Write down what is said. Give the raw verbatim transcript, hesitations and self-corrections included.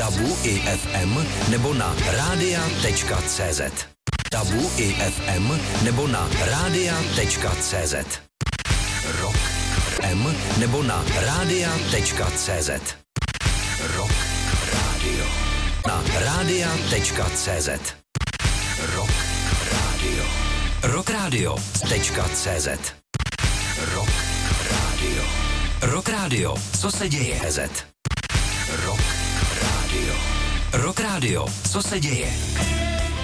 Tabu i ef em nebo na rádia tečka cé zet. Tabu i ef em nebo na rádia tečka cé zet. Rock M nebo na rádia tečka cé zet. Rock Radio. Na rádia tečka cé zet. Rock Radio. Rock Radio tečka cé zet. Rock Radio. Rock Radio. Co se děje? Z. Rock Radio. Rock Radio. Co se děje?